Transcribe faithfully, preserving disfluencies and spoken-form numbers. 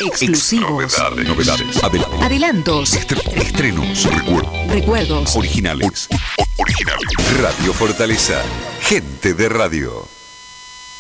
exclusivos, Novedades, novedades. Adel- adelantos, estre- estrenos, recuerdos, recuerdos. originales. O- originales. Radio Fortaleza, gente de radio.